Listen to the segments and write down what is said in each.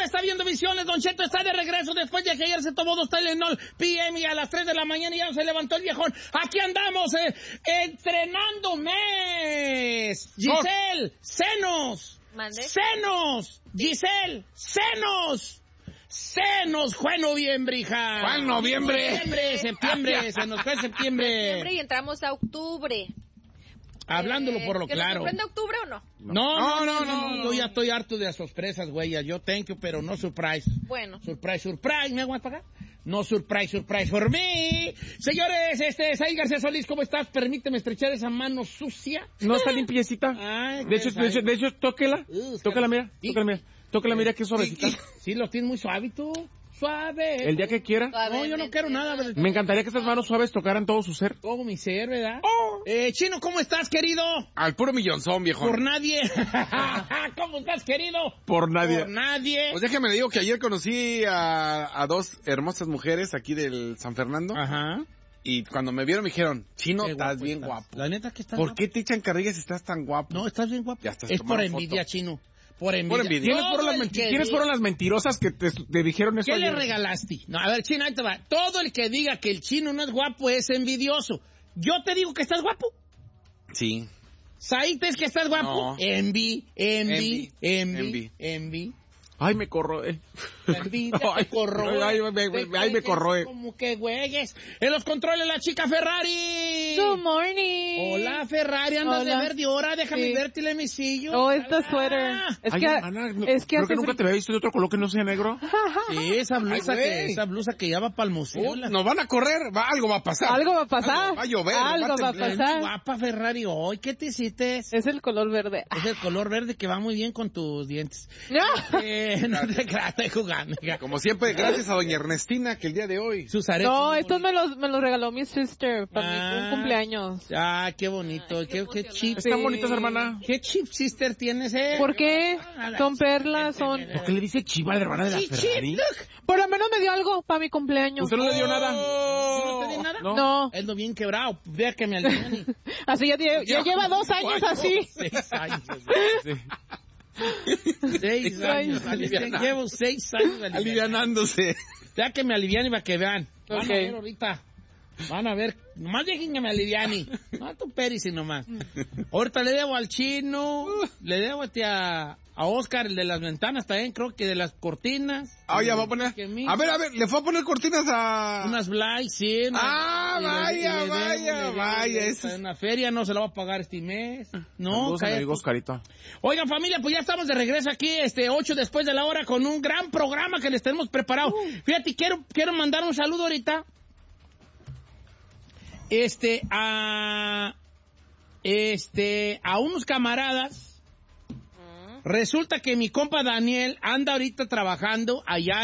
está viendo Visiones. Don Cheto está de regreso después de que ayer se tomó 2 Tylenol PM y a las 3 de la mañana ya se levantó el viejón. Aquí andamos, estrenando mes. Giselle, senos. ¿Mande? Senos. Giselle, senos. Senos, fue noviembre, hija. ¿Cuál noviembre? Septiembre, se nos fue septiembre. Y entramos a octubre. Hablándolo por lo ¿Que claro. ¿Nos sorprende octubre o no? No. Yo ya estoy harto de las sorpresas, güey. Yo thank you, pero no surprise. Bueno. Surprise. ¿Me aguantas para acá? No surprise for me. Señores, Said García Solís, ¿cómo estás? Permíteme estrechar esa mano sucia. No está limpiecita. Ay, de hecho, tóquela. Tóquela, mira qué suavecita. Sí, lo tienes muy suave, tú. Suave. El día que quiera. No, yo no quiero nada. Me encantaría que estas manos suaves tocaran todo su ser. Todo mi ser, ¿verdad? Chino, ¿cómo estás, querido? Al puro millonzón, viejo. Por nadie. ¿Cómo estás, querido? Por nadie. Por nadie. Pues déjame le digo que ayer conocí a 2 hermosas mujeres aquí del San Fernando. Ajá. Y cuando me vieron me dijeron, Chino, estás bien guapo. La neta que estás ¿Por guapo. qué te echan carrilla si estás tan guapo? No, estás bien guapo. Ya estás es por tomando envidia, foto. Chino. Por envidia. ¿Quiénes fueron las mentirosas que te dijeron eso? ¿Qué le ayer? regalaste? No, a ver, Chino, ahí te va. Todo el que diga que el Chino no es guapo es envidioso. Yo te digo que estás guapo. Sí. ¿Said es que estás guapo? No. Envy. Ay, me corroe. La envidia te corroe. Ay, me corroe. Como que güeyes. En los controles la chica Ferrari. Good morning. Hola, Ferrari, andas de verde ahora, déjame Sí. verte el hemisillo. Oh, esta suéter. Es Ay, que, hermana, es que creo hace que nunca te había visto de otro color que no sea negro. Sí, esa Ay, güey. blusa que ya va para el museo. Nos van a correr, algo va a pasar. Algo va a pasar. Va a llover. Algo va a Muy pasar. guapa, Ferrari, hoy, ¿qué te hiciste? Es el color verde. Es el color verde que va muy bien con tus dientes. No. No te creas, estoy jugando. hija. Como siempre, gracias a doña Ernestina que el día de hoy. Sus aretes. No, muy estos bonitos. me los regaló mi sister para Ah. un cumpleaños. Ah, qué bonito. Ay, qué qué cheap. Están Sí. bonitas, hermana. ¿Qué cheap sister tienes, ¿Por qué? Son perlas, son... ¿Por qué le dice chiva a la hermana de la Ferrari? Por lo menos me dio algo para mi cumpleaños. ¿Usted no le dio nada? ¿No te di nada? No. Es lo bien quebrado. Vea que me alivian. Así ya lleva 2 años así. 6 años. Sí. 6 años. Llevo 6 años Alivianándose. Ya que me alivian y para que vean. Van Ok. a ver ahorita. Van a ver. Nomás dejen que me aliviane. No tu perici nomás. Ahorita le debo al Chino. Le debo a Oscar, el de las ventanas también. Creo que de las cortinas. Ah, ya va a poner. Que mí. A ver, le fue a poner cortinas a... Unas Blight, sí. Ah, y le vaya. debo Eso es... una feria, no se la va a pagar este mes. No, Saludos a mi cállate. amigo Oscarito. Oigan, familia, pues ya estamos de regreso aquí, 8 después de la hora, con un gran programa que les tenemos preparado. Fíjate, quiero mandar un saludo ahorita. A unos camaradas. Resulta que mi compa Daniel anda ahorita trabajando allá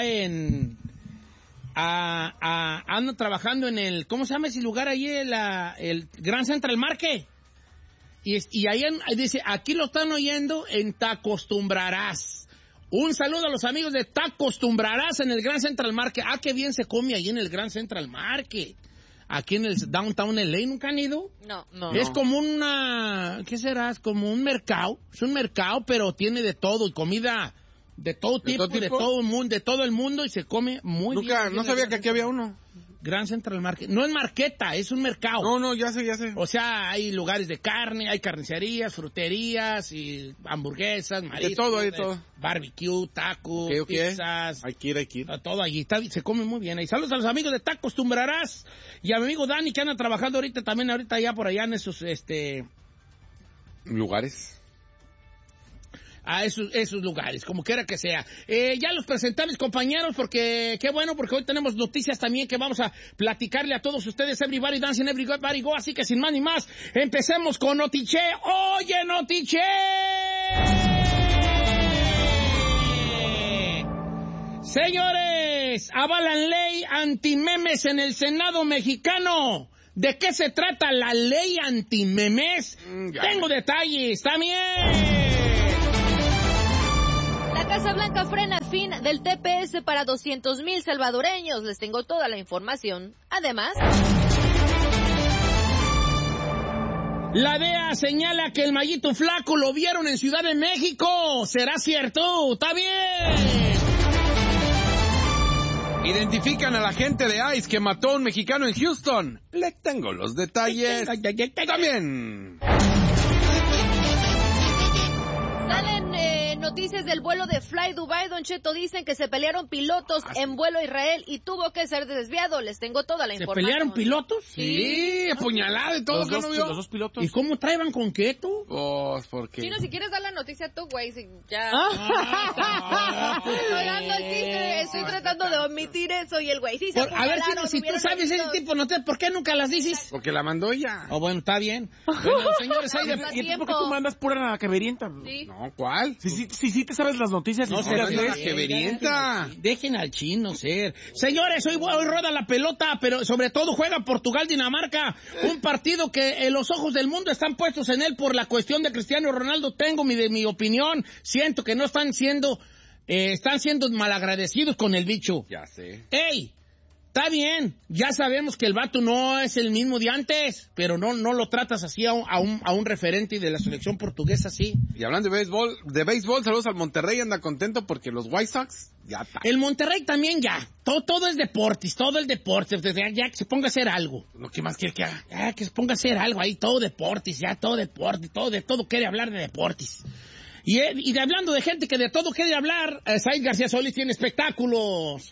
anda trabajando en el, ¿cómo se llama ese lugar ahí? El Grand Central Market. Y ahí dice, aquí lo están oyendo en Te Acostumbrarás. Un saludo a los amigos de Te Acostumbrarás en el Grand Central Market. Ah, qué bien se come ahí en el Grand Central Market. Aquí en el Downtown LA, ¿nunca han ido? No. Es como ¿qué será? Es como un mercado. Es un mercado, pero tiene de todo y comida de todo tipo, de todo el mundo y se come muy bien. Nunca, no sabía que aquí había uno. Grand Central Market. No es marqueta, es un mercado. No, ya sé. O sea, hay lugares de carne, hay carnicerías, fruterías y hamburguesas, mariscos. De todo. Barbecue, tacos, pizzas. Hay que ir. Todo allí. Se come muy bien. Y saludos a los amigos de Te Acostumbrarás. Y a mi amigo Dani, que anda trabajando ahorita allá por allá en esos, lugares. a esos lugares, como quiera que sea. Ya los presenté a mis compañeros porque, qué bueno, porque hoy tenemos noticias también que vamos a platicarle a todos ustedes. Everybody dancing, everybody go, así que sin más ni más, empecemos con Notiche. ¡Oye, Notiche! Señores, avalan ley antimemes en el Senado mexicano. ¿De qué se trata la ley antimemes? Tengo detalles, también. La Casa Blanca frena el fin del TPS para 200,000 salvadoreños. Les tengo toda la información. Además, La DEA señala que el Mayito Flaco lo vieron en Ciudad de México. ¿Será cierto? ¡Está bien! Identifican a la gente de ICE que mató a un mexicano en Houston. Le tengo los detalles. También. Salen noticias del vuelo de Fly Dubai, Don Cheto. Dicen que se pelearon pilotos en vuelo a Israel y tuvo que ser desviado. Les tengo toda la información. ¿Se pelearon pilotos? Sí, apuñalado y todo. Los dos pilotos. ¿Y cómo traían con qué tú? Pues, porque... Chino, si quieres dar la noticia tú, güey, si ya... Estoy dando el chiste, estoy tratando de omitir eso y el güey sí se a ver, apuñalaron, Chino, si tú hubieran sabes oído. ese tipo de noticias, ¿por qué nunca las dices? Porque la mandó ella. Oh, bueno, está bien. Bueno, señores, hay de... Más ¿Y entonces por qué tiempo. tú mandas pura queverienta? Sí. No, ¿cuál? Si te sabes las noticias. No si se las diga lees. que verienta. Dejen al chino ser. Señores, hoy rueda la pelota, pero sobre todo juega Portugal-Dinamarca. Un partido que los ojos del mundo están puestos en él por la cuestión de Cristiano Ronaldo. Tengo mi opinión. Siento que no están siendo malagradecidos con el bicho. Ya sé. ¡Ey! Está bien, ya sabemos que el vato no es el mismo de antes, pero no lo tratas así a un referente de la selección portuguesa así. Y hablando de béisbol, saludos al Monterrey, anda contento porque los White Sox ya está. El Monterrey también ya, todo es deportes, ya que se ponga a hacer algo. No, ¿qué más quiere que haga? Ya que se ponga a hacer algo ahí, todo deportes, de todo quiere hablar de deportes. Y hablando de gente que de todo quiere hablar, Said García Solís tiene espectáculos.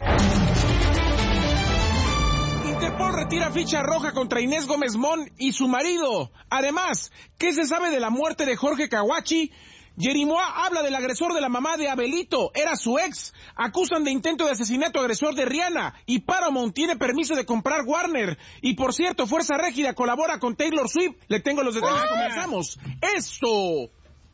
Interpol retira ficha roja contra Inés Gómez Mon y su marido. Además, ¿qué se sabe de la muerte de Jorge Caguachi? Yerimoa habla del agresor de la mamá de Abelito, era su ex. Acusan de intento de asesinato agresor de Rihanna. Y Paramount tiene permiso de comprar Warner. Y por cierto, Fuerza Régida colabora con Taylor Swift. Le tengo los detalles, comenzamos. Esto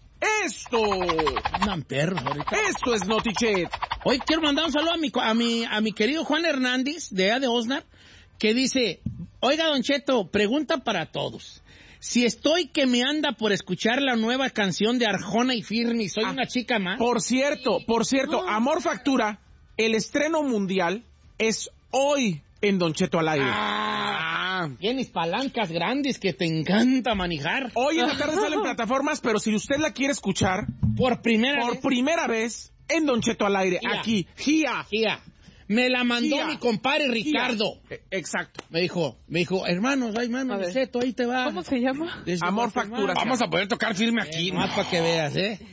Andan perros ahorita. Esto es Notichet. Hoy quiero mandar un saludo a mi querido Juan Hernández, de A de Osnar, que dice, oiga, Don Cheto, pregunta para todos. Si estoy que me anda por escuchar la nueva canción de Arjona y Firmi, soy una chica más. Por cierto, Amor Factura, el estreno mundial es hoy en Don Cheto al aire. Tienes palancas grandes que te encanta manejar. Hoy en la tarde salen plataformas, pero si usted la quiere escuchar Por primera vez en Don Cheto al aire, Gia. aquí, Gia. Me la mandó Gia. mi compadre Ricardo. Exacto. Me dijo, hermano, A ver. Cheto, ahí te va. ¿Cómo se llama? Dice, Amor Factura. Vamos a poder tocar firme aquí. Más para que veas,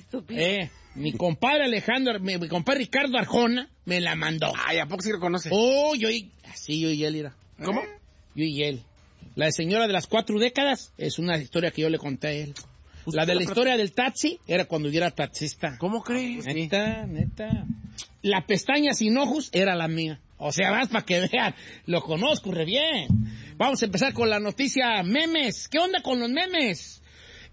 mi compadre mi compadre Ricardo Arjona me la mandó. Ay, ¿a poco sí lo conoce? Oh, yo y él, mira. ¿Cómo? Yo y él. La señora de las 4 décadas es una historia que yo le conté a él. La de la historia del taxi era cuando yo era taxista. ¿Cómo crees? Neta. La pestaña sin ojos era la mía. O sea, más para que vean. Lo conozco re bien. Vamos a empezar con la noticia memes. ¿Qué onda con los memes?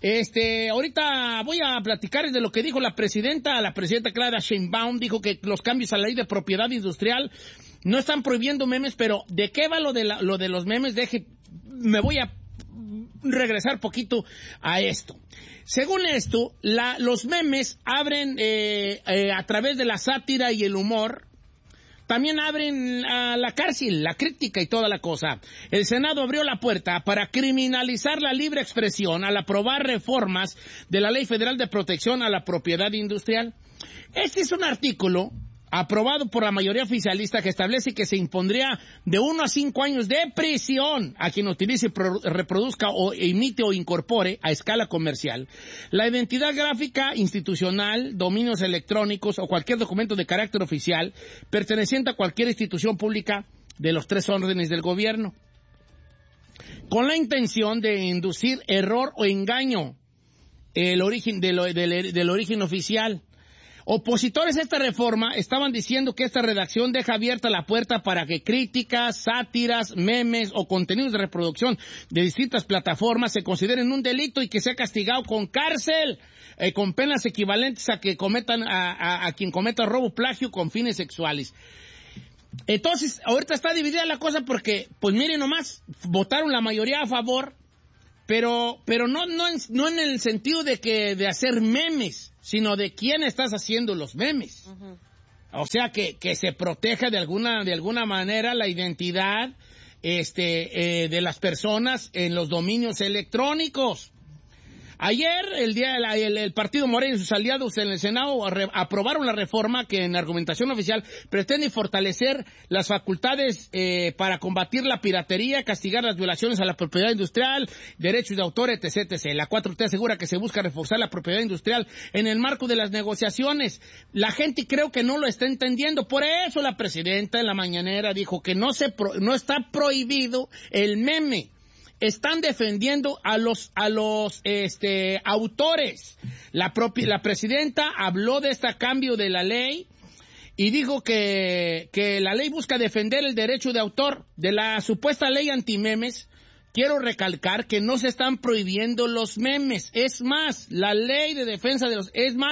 Ahorita voy a platicar de lo que dijo la presidenta Clara Sheinbaum. Dijo que los cambios a la ley de propiedad industrial no están prohibiendo memes, pero ¿de qué va lo de los memes? Me voy a regresar poquito a esto. Según esto, los memes abren a través de la sátira y el humor. También abren a la cárcel, la crítica y toda la cosa. El Senado abrió la puerta para criminalizar la libre expresión al aprobar reformas de la Ley Federal de Protección a la Propiedad Industrial. Este es un artículo aprobado por la mayoría oficialista que establece que se impondría de 1 a 5 años de prisión a quien utilice, reproduzca o imite o incorpore a escala comercial la identidad gráfica institucional, dominios electrónicos o cualquier documento de carácter oficial perteneciente a cualquier institución pública de los 3 órdenes del gobierno, con la intención de inducir error o engaño el origen del origen oficial. Opositores a esta reforma estaban diciendo que esta redacción deja abierta la puerta para que críticas, sátiras, memes o contenidos de reproducción de distintas plataformas se consideren un delito y que sea castigado con cárcel, con penas equivalentes a que cometan a quien cometa robo, plagio con fines sexuales. Entonces, ahorita está dividida la cosa porque, pues miren nomás, votaron la mayoría a favor, pero no en el sentido de hacer memes, sino de quién estás haciendo los memes. Uh-huh. O sea, que se proteja de alguna manera la identidad de las personas en los dominios electrónicos. Ayer, el partido Morena y sus aliados en el Senado aprobaron la reforma que en argumentación oficial pretende fortalecer las facultades para combatir la piratería, castigar las violaciones a la propiedad industrial, derechos de autor, etc. La 4T asegura que se busca reforzar la propiedad industrial en el marco de las negociaciones. La gente creo que no lo está entendiendo. Por eso la presidenta en la mañanera dijo que no está prohibido el meme. Están defendiendo a los autores. La presidenta habló de este cambio de la ley y dijo que la ley busca defender el derecho de autor. De la supuesta ley antimemes, quiero recalcar que no se están prohibiendo los memes. Es más, la ley de defensa de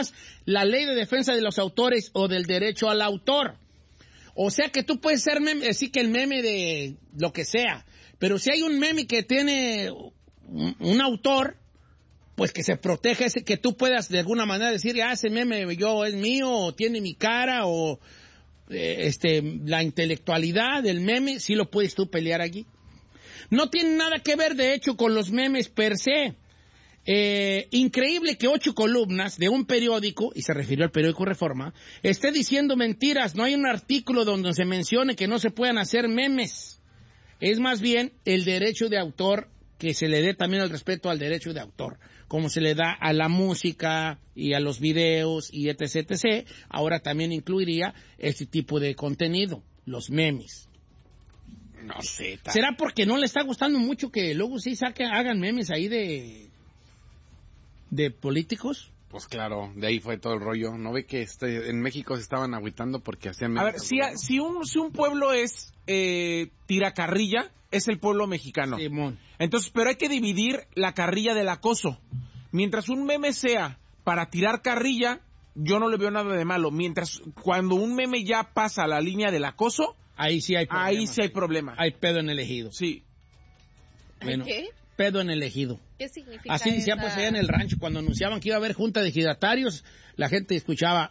los autores o del derecho al autor. O sea que tú puedes ser meme, decir que el meme de lo que sea. Pero si hay un meme que tiene un autor, pues que se proteja ese, que tú puedas de alguna manera decir, ese meme es mío, o tiene mi cara, o la intelectualidad del meme, sí lo puedes tú pelear aquí. No tiene nada que ver, de hecho, con los memes per se. Increíble que 8 columnas de un periódico, y se refirió al periódico Reforma, esté diciendo mentiras. No hay un artículo donde se mencione que no se puedan hacer memes. Es más bien el derecho de autor, que se le dé también el respeto al derecho de autor, como se le da a la música y a los videos y etc. Ahora también incluiría este tipo de contenido, los memes. No sé. ¿Será porque no le está gustando mucho que luego sí hagan memes ahí de políticos? Pues claro, de ahí fue todo el rollo. ¿No ve que en México se estaban agüitando porque hacían memes? A ver, si un pueblo es tiracarrilla, es el pueblo mexicano. Simón. Entonces, pero hay que dividir la carrilla del acoso. Mientras un meme sea para tirar carrilla, yo no le veo nada de malo. Mientras, cuando un meme ya pasa a la línea del acoso, ahí sí hay problema. Ahí sí hay problema. Hay pedo en el ejido. Sí. Bueno, ¿Qué? Pedo en el ejido. ¿Qué significa así decía esa? pues allá en el rancho, cuando anunciaban que iba a haber junta de ejidatarios, la gente escuchaba,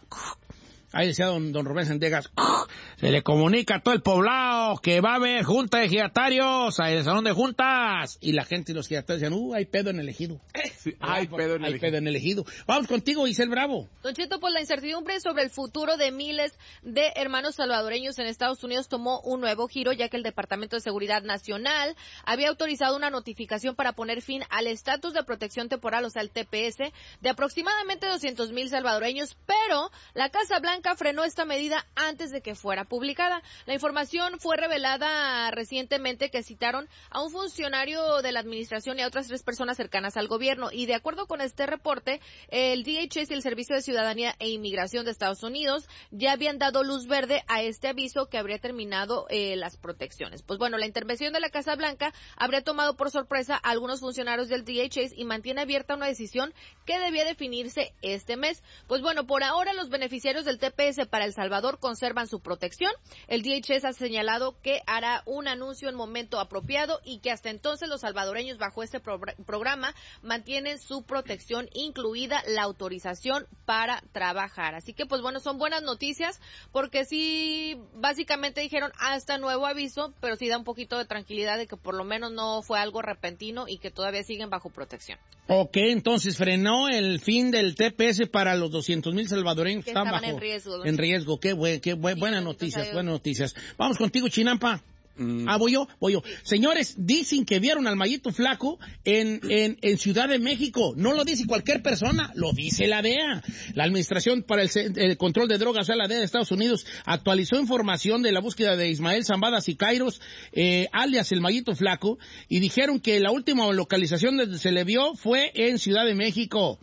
ahí decía don Rubén Sendejas, se le comunica a todo el poblado que va a haber junta de ejidatarios en el salón de juntas, y la gente y los ejidatarios decían, hay pedo en el ejido. Sí, hay pedo en el ejido. Vamos contigo, Isel Bravo. Don Cheto, pues la incertidumbre sobre el futuro de miles de hermanos salvadoreños en Estados Unidos tomó un nuevo giro, ya que el Departamento de Seguridad Nacional había autorizado una notificación para poner fin al estatus de protección temporal, o sea, el TPS, de aproximadamente 200,000 salvadoreños, pero la Casa Blanca frenó esta medida antes de que fuera publicada. La información fue revelada recientemente, que citaron a un funcionario de la administración y a otras 3 personas cercanas al gobierno. Y de acuerdo con este reporte, el DHS y el Servicio de Ciudadanía e Inmigración de Estados Unidos ya habían dado luz verde a este aviso que habría terminado las protecciones. Pues bueno, la intervención de la Casa Blanca habría tomado por sorpresa a algunos funcionarios del DHS y mantiene abierta una decisión que debía definirse este mes. Pues bueno, por ahora los beneficiarios del TPS para El Salvador conservan su protección. El DHS ha señalado que hará un anuncio en momento apropiado y que hasta entonces los salvadoreños bajo este programa mantienen su protección, incluida la autorización para trabajar. Así que pues bueno, son buenas noticias, porque sí, básicamente dijeron hasta nuevo aviso, pero sí da un poquito de tranquilidad de que por lo menos no fue algo repentino y que todavía siguen bajo protección. Ok, entonces frenó el fin del TPS para los 200,000 salvadoreños que están bajo en riesgo. En riesgo, buenas noticias. Vamos contigo, Chinampa. Voy yo. Señores, dicen que vieron al Mayito Flaco en Ciudad de México. No lo dice cualquier persona, lo dice la DEA. La Administración para el Control de Drogas, o sea, la DEA de Estados Unidos, actualizó información de la búsqueda de Ismael Zambada Sicairos, alias el Mayito Flaco, y dijeron que la última localización donde se le vio fue en Ciudad de México.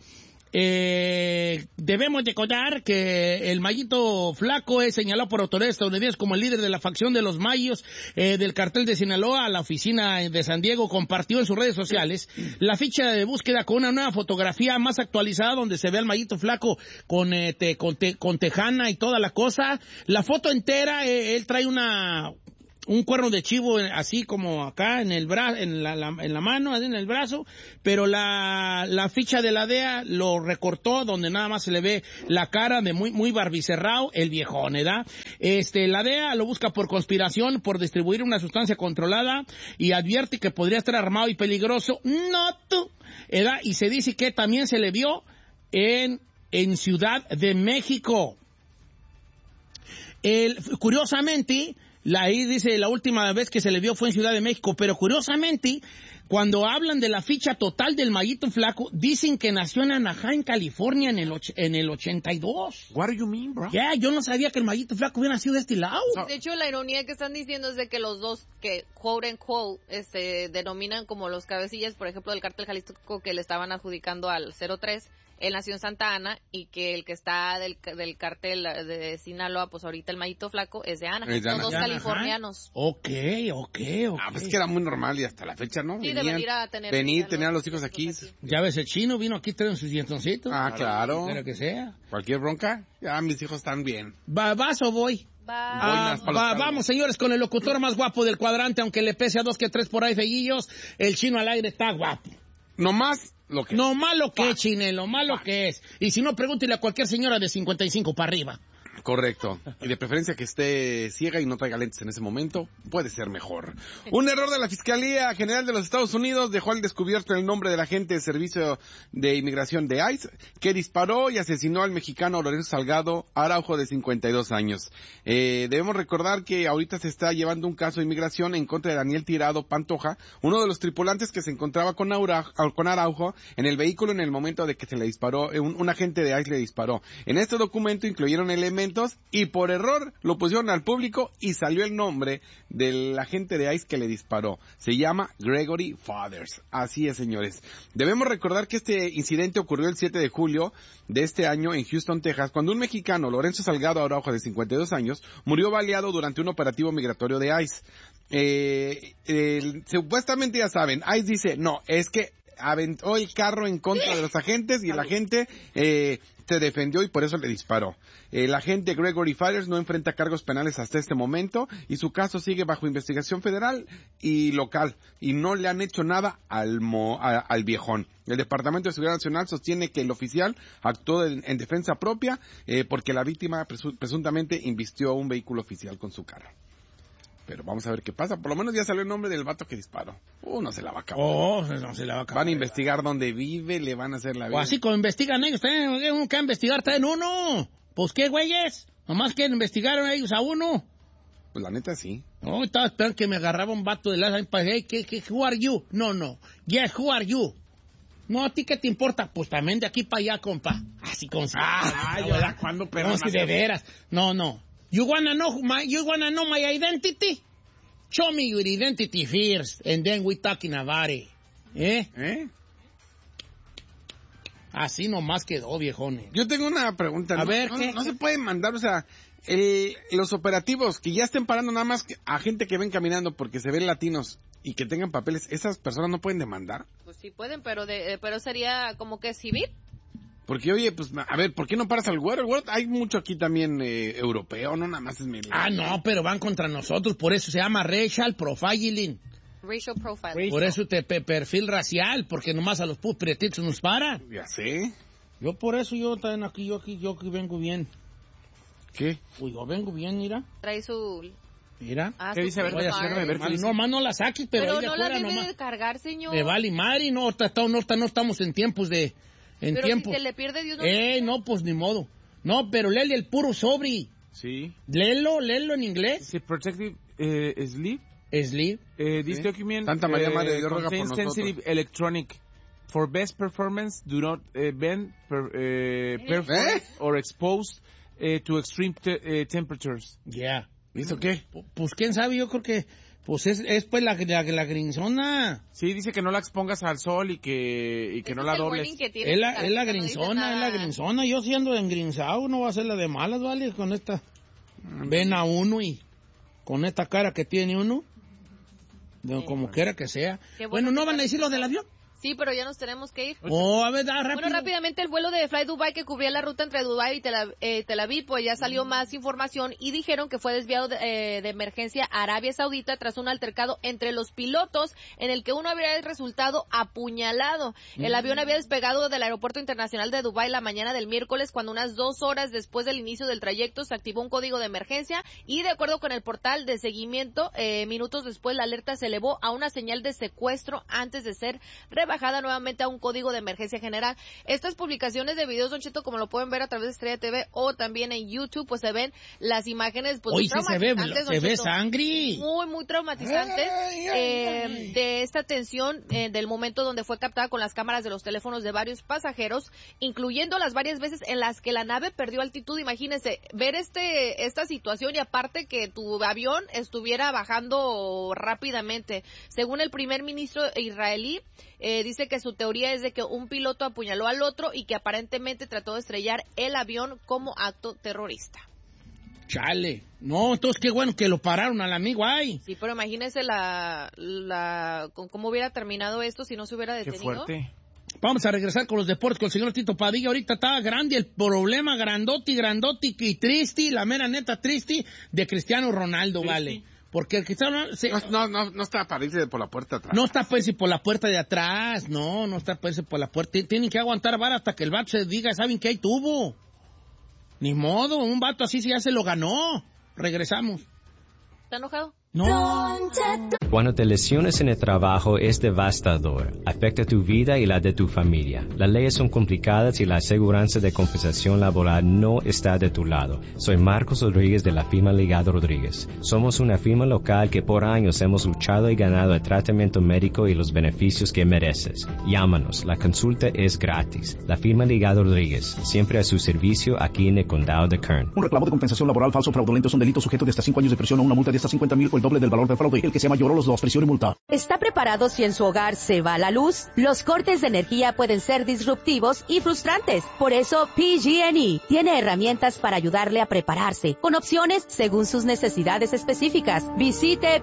Debemos de contar que el Mayito Flaco es señalado por autoridades estadounidenses como el líder de la facción de los Mayos del cartel de Sinaloa. La oficina de San Diego compartió en sus redes sociales la ficha de búsqueda con una nueva fotografía más actualizada donde se ve al Mayito Flaco con tejana y toda la cosa. La foto entera, él trae una un cuerno de chivo así como acá en el brazo, en la mano, así en el brazo, pero la ficha de la DEA lo recortó donde nada más se le ve la cara de muy barbicerrao, el viejón, ¿verdad? La DEA lo busca por conspiración, por distribuir una sustancia controlada y advierte que podría estar armado y peligroso. No tú, ¿verdad? Y se dice que también se le vio en Ciudad de México. Curiosamente, ahí dice la última vez que se le vio fue en Ciudad de México, pero curiosamente, cuando hablan de la ficha total del Mayito Flaco, dicen que nació en Anaheim, California, en el 82. What do you mean, bro? Yo no sabía que el Mayito Flaco hubiera nacido de este lado. De hecho, la ironía que están diciendo es de que los dos que, quote and quote, denominan como los cabecillas, por ejemplo, del cártel Jalisco que le estaban adjudicando al 03, él nació en Santa Ana, y que el que está del cartel de Sinaloa, pues ahorita el Mayito Flaco, es de Anaheim. Son dos californianos. Ok. Pues es que era muy normal y hasta la fecha, ¿no? Sí, de venir a tener... tenían los hijos aquí. Ya ves, el chino vino aquí, traen sus dientoncitos. Ah, claro. Pero que sea. Cualquier bronca, ya mis hijos están bien. ¿Vas o voy? Vamos, señores, con el locutor más guapo del cuadrante, aunque le pese a 2 que 3 por ahí feguillos, el chino al aire está guapo. No más lo que es, Chinelo, malo que es. Y si no, pregúntele a cualquier señora de 55 para arriba. Correcto. Y de preferencia que esté ciega y no traiga lentes en ese momento, puede ser mejor. Un error de la Fiscalía General de los Estados Unidos dejó al descubierto el nombre del agente de Servicio de Inmigración de ICE, que disparó y asesinó al mexicano Lorenzo Salgado Araujo, de 52 años. Debemos recordar que ahorita se está llevando un caso de inmigración en contra de Daniel Tirado Pantoja, uno de los tripulantes que se encontraba con Araujo en el vehículo en el momento de que se le disparó, un agente de ICE le disparó. En este documento incluyeron elementos y por error lo pusieron al público y salió el nombre del agente de ICE que le disparó. Se llama Gregory Fathers. Así es, señores. Debemos recordar que este incidente ocurrió el 7 de julio de este año en Houston, Texas, cuando un mexicano, Lorenzo Salgado Araujo, de 52 años, murió baleado durante un operativo migratorio de ICE. Supuestamente, ya saben, ICE dice, no, es que aventó el carro en contra de los agentes y el agente se defendió y por eso le disparó. El agente Gregory Fathers no enfrenta cargos penales hasta este momento y su caso sigue bajo investigación federal y local y no le han hecho nada al viejón. El Departamento de Seguridad Nacional sostiene que el oficial actuó en defensa propia porque la víctima presuntamente invistió un vehículo oficial con su carro. Pero vamos a ver qué pasa. Por lo menos ya salió el nombre del vato que disparó. No se la va a acabar. No se la va a acabar. Van a investigar dónde vive, le van a hacer la vida. O así como investigan ellos, tienen uno que investigar también uno. Pues qué güeyes, nomás quieren investigar ellos a uno. Pues la neta sí. No, estaba esperando que me agarraba un vato de la... Hey, who are you? No. Yes, who are you? No, ¿a ti qué te importa? Pues también de aquí para allá, compa. Así como si... ¿cuándo, perro? No, si de veras. No. You wanna know my identity? Show me your identity first, and then we talking about it. Así nomás quedó, viejones. Yo tengo una pregunta. A ver, ¿qué? No se pueden mandar, o sea, los operativos que ya estén parando nada más a gente que ven caminando porque se ven latinos y que tengan papeles, ¿esas personas no pueden demandar? Pues sí pueden, pero sería como que civil. Porque, oye, pues, a ver, ¿por qué no paras al güero? El güero, hay mucho aquí también europeo, no nada más es no, pero van contra nosotros, por eso se llama racial profiling. Racial profiling. Por eso perfil racial, porque nomás a los pretitos nos paran. Ya sé. Yo por eso, yo también aquí vengo bien. ¿Qué? Uy, yo vengo bien, mira. Trae su... Mira. ¿Qué dice? A ver, no la saques, pero no la debe de cargar, señor. Me vale madre, no estamos en tiempos de... Pero si se le pierde, Dios no, pues ni modo. No, pero léele el puro sobre. Sí. Léelo en inglés. Sí, protective sleeve. Sleeve. This document Santa María Madre de Dios ruega por contains nosotros. sensitive electronic. For best performance, do not bend, perforate or exposed to extreme temperatures. Yeah. ¿Listo qué? Pues quién sabe, yo creo que pues es pues la grinzona. Sí, dice que no la expongas al sol y que no la dobles. Es la grinzona. Yo siendo engrinzado no va a ser la de malas, ¿vale? Con esta ven a uno y con esta cara que tiene uno, como quiera que sea. Bueno, ¿no van a decir lo del avión? Sí, pero ya nos tenemos que ir. A ver, rápido. Bueno, rápidamente el vuelo de Fly Dubai que cubría la ruta entre Dubai y Tel Aviv, pues ya salió más información y dijeron que fue desviado de emergencia a Arabia Saudita tras un altercado entre los pilotos en el que uno habría resultado apuñalado. El avión había despegado del aeropuerto internacional de Dubái la mañana del miércoles cuando unas 2 horas después del inicio del trayecto se activó un código de emergencia y de acuerdo con el portal de seguimiento, minutos después la alerta se elevó a una señal de secuestro antes de ser rebajada nuevamente a un código de emergencia general. Estas publicaciones de videos, Don Cheto, como lo pueden ver a través de Estrella TV o también en YouTube, pues se ven las imágenes pues muy traumatizantes, se ve sangre. Muy traumatizantes de esta tensión del momento donde fue captada con las cámaras de los teléfonos de varios pasajeros, incluyendo las varias veces en las que la nave perdió altitud. Imagínense, ver esta situación y aparte que tu avión estuviera bajando rápidamente. Según el primer ministro israelí, dice que su teoría es de que un piloto apuñaló al otro y que aparentemente trató de estrellar el avión como acto terrorista. Chale. No, entonces qué bueno que lo pararon al amigo ahí. Sí, pero imagínense cómo hubiera terminado esto si no se hubiera detenido. Qué fuerte. Vamos a regresar con los deportes con el señor Tito Padilla. Ahorita está grande el problema, grandote y triste, la mera neta triste de Cristiano Ronaldo, vale. Porque el Cristiano no está para irse por la puerta de atrás. No está para irse por la puerta de atrás, no está para irse por la puerta. Tienen que aguantar vara hasta que el vato se diga, ¿saben qué? Ahí tuvo. Ni modo, un vato así ya se lo ganó. Regresamos. ¿Está enojado? No. Cuando te lesiones en el trabajo es devastador. Afecta tu vida y la de tu familia. Las leyes son complicadas y la aseguranza de compensación laboral no está de tu lado. Soy Marcos Rodríguez de la firma Ligado Rodríguez. Somos una firma local que por años hemos luchado y ganado el tratamiento médico y los beneficios que mereces. Llámanos, la consulta es gratis. La firma Ligado Rodríguez, siempre a su servicio aquí en el condado de Kern. Un reclamo de compensación laboral falso o fraudulento es un delito sujeto de hasta 5 años de prisión o una multa de hasta 50,000 o el doble del valor del fraude. El que sea mayor o los dos, prisión y multa. ¿Está preparado si en su hogar se va la luz? Los cortes de energía pueden ser disruptivos y frustrantes. Por eso PG&E tiene herramientas para ayudarle a prepararse, con opciones según sus necesidades específicas. Visite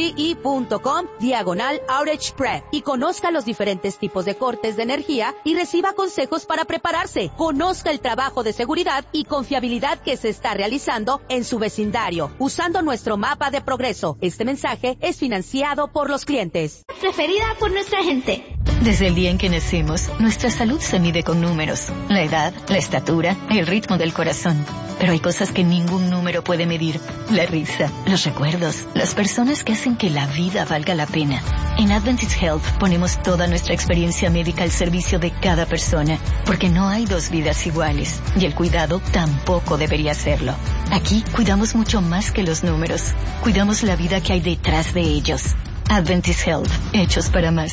pge.com/outage prep y conozca los diferentes tipos de cortes de energía y reciba consejos para prepararse. Conozca el trabajo de seguridad y confiabilidad que se está realizando en su vecindario, usando nuestro mapa de progreso. Este mensaje es financiado por los clientes. Preferida por nuestra gente. Desde el día en que nacimos, nuestra salud se mide con números. La edad, la estatura, el ritmo del corazón. Pero hay cosas que ningún número puede medir. La risa, los recuerdos, las personas que hacen que la vida valga la pena. En Adventist Health ponemos toda nuestra experiencia médica al servicio de cada persona, porque no hay dos vidas iguales, y el cuidado tampoco debería serlo. Aquí cuidamos mucho más que los números. Cuidamos la vida que hay detrás de ellos. Adventist Health, hechos para más.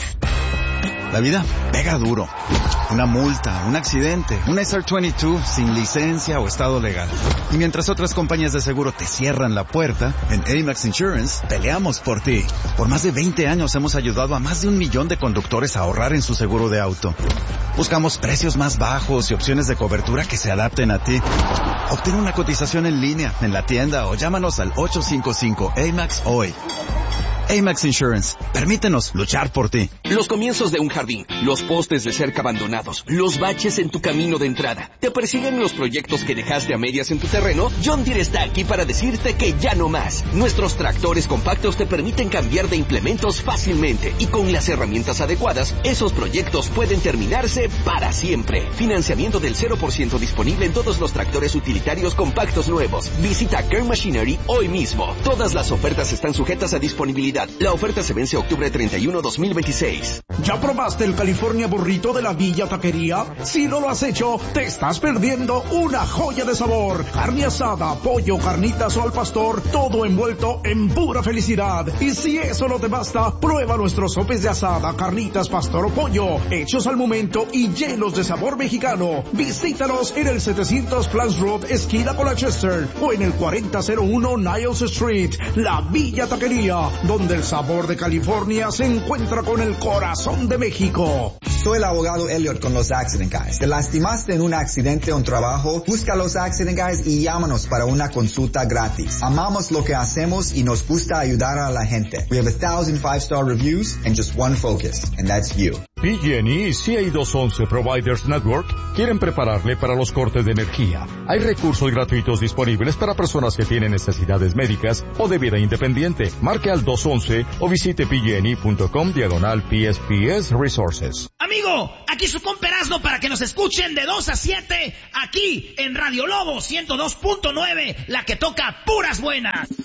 La vida pega duro. Una multa, un accidente, un SR22 sin licencia o estado legal. Y mientras otras compañías de seguro te cierran la puerta, en Amax Insurance peleamos por ti. Por más de 20 años hemos ayudado a más de 1 millón de conductores a ahorrar en su seguro de auto. Buscamos precios más bajos y opciones de cobertura que se adapten a ti. Obtén una cotización en línea, en la tienda o llámanos al 855-AMAX hoy. Amax Insurance. Permítenos luchar por ti. Los comienzos de un jardín, los postes de cerca abandonados, los baches en tu camino de entrada. ¿Te persiguen los proyectos que dejaste a medias en tu terreno? John Deere está aquí para decirte que ya no más. Nuestros tractores compactos te permiten cambiar de implementos fácilmente y con las herramientas adecuadas, esos proyectos pueden terminarse para siempre. Financiamiento del 0% disponible en todos los tractores utilitarios compactos nuevos. Visita Kern Machinery hoy mismo. Todas las ofertas están sujetas a disponibilidad. La oferta se vence octubre 31, 2026. ¿Ya probaste el California Burrito de la Villa Taquería? Si no lo has hecho, te estás perdiendo una joya de sabor. Carne asada, pollo, carnitas o al pastor, todo envuelto en pura felicidad. Y si eso no te basta, prueba nuestros sopes de asada, carnitas, pastor o pollo, hechos al momento y llenos de sabor mexicano. Visítanos en el 700 Plans Road, esquina con Chester, o en el 4001 Niles Street, la Villa Taquería, donde el sabor de California se encuentra con el corazón de México. Soy el abogado Elliot con los Accident Guys. ¿Te lastimaste en un accidente o un trabajo? Busca los Accident Guys y llámanos para una consulta gratis. Amamos lo que hacemos y nos gusta ayudar a la gente. We have 1,000 5-star reviews and just one focus, and that's you. PG&E y CA211 Providers Network quieren prepararle para los cortes de energía. Hay recursos gratuitos disponibles para personas que tienen necesidades médicas o de vida independiente. Marque al 211 o visite pgne.com/PSPS Resources. Amigo, aquí su compa Erasmo para que nos escuchen de 2 a 7 aquí en Radio Lobo 102.9, la que toca puras buenas.